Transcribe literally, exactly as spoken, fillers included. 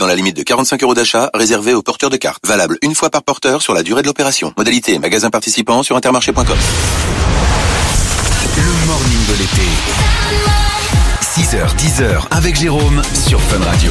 dans la limite de quarante-cinq euros d'achat, réservé aux porteurs de cartes. Valable une fois par porteur sur la durée de l'opération. Modalité magasin participant sur intermarché point com. Le morning de l'été. six heures, dix heures avec Jérôme sur Fun Radio.